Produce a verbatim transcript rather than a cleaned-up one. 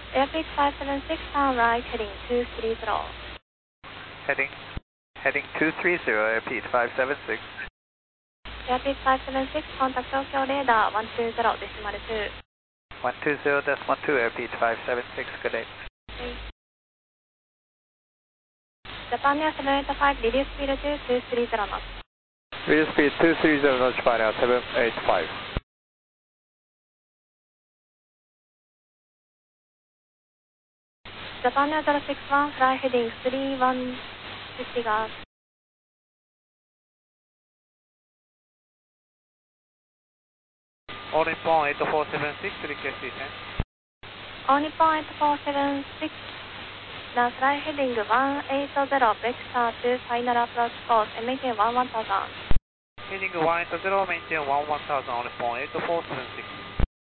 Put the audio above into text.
Airspeed five seven six, turn right, heading two three zero. Heading, heading two three zero, airspeed five seven six. Airspeed five seven six, contact Tokyo radar one two zero, decimal two. one two zero, decimal two, airspeed five seven six, good day. Okay. Japan Air seven eight five, reduce speed to two three zero knots. Reduce speed two three zero knots, fly now seven eight five. Japan Air zero six one, fly heading three one fifty guard. All Nippon eight four seven six, request descent. All Nippon eight four seven six, now fly heading one eight zero, vector to final approach course and maintain one one thousand. Heading one eight zero, maintain one one thousand, all Nippon eight four seven six.